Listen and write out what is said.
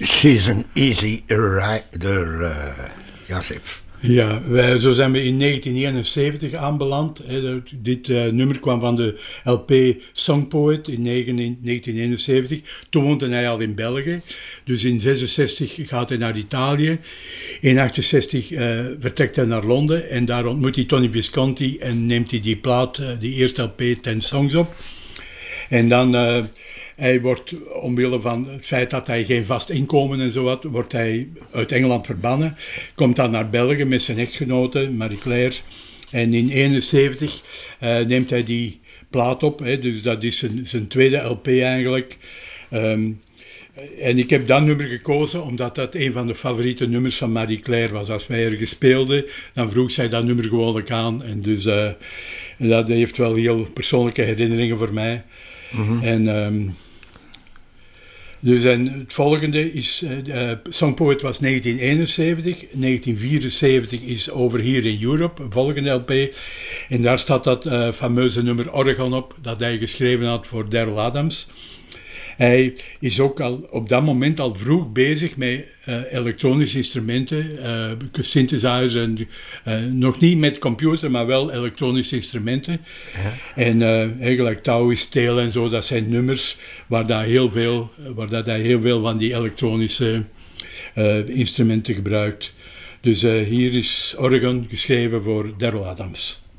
She's an easy rider, Josef. Ja, zo zijn we in 1971 aanbeland. Dit nummer kwam van de LP Songpoet in 1971. Toen woonde hij al in België. Dus in 1966 gaat hij naar Italië. In 1968 vertrekt hij naar Londen. En daar ontmoet hij Tony Visconti en neemt hij die plaat, die eerste LP, 10 Songs op. En dan... hij wordt, omwille van het feit dat hij geen vast inkomen en zo had, wordt hij uit Engeland verbannen. Komt dan naar België met zijn echtgenote, Marie-Claire. En in 1971 neemt hij die plaat op. Dus dat is zijn tweede LP eigenlijk. En ik heb dat nummer gekozen omdat dat een van de favoriete nummers van Marie-Claire was. Als wij ergens speelden, dan vroeg zij dat nummer gewoonlijk aan. En dus dat heeft wel heel persoonlijke herinneringen voor mij. Mm-hmm. Dus het volgende is, Songpoet was 1971, 1974 is Over Here in Europe, volgende LP. En daar staat dat fameuze nummer Oregon op, dat hij geschreven had voor Daryl Adams. Hij is ook al op dat moment al vroeg bezig met elektronische instrumenten, synthesizers en nog niet met computer, maar wel elektronische instrumenten. Ja. En eigenlijk Taoist Tale en zo, dat zijn nummers waar hij heel veel van die elektronische instrumenten gebruikt. Dus hier is Oregon geschreven voor Daryl Adams.